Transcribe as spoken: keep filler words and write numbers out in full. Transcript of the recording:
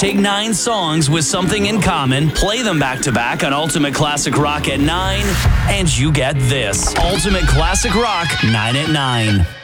Take nine songs with something in common, play them back to back on Ultimate Classic Rock at nine, and you get this. Ultimate Classic Rock, nine at nine.